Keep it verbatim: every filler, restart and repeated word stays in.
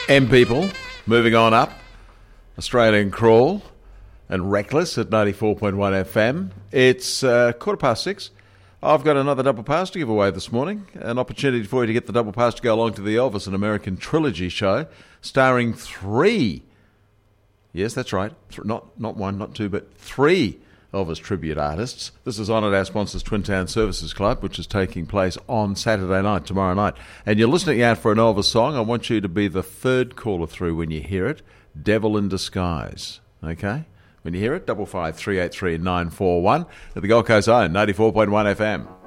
M People, moving on up. Australian Crawl and Reckless at ninety-four point one F M. It's uh, quarter past six. I've got another double pass to give away this morning. An opportunity for you to get the double pass to go along to the Elvis, an American trilogy show, starring three, yes, that's right, th- not not one, not two, but three Elvis tribute artists. This is honoured our sponsors, Twin Town Services Club, which is taking place on Saturday night, tomorrow night. And you're listening out for an Elvis song. I want you to be the third caller through when you hear it. Devil in Disguise, okay? When you hear it, double five three eight three nine four one at the Gold Coast Zone, ninety-four point one F M.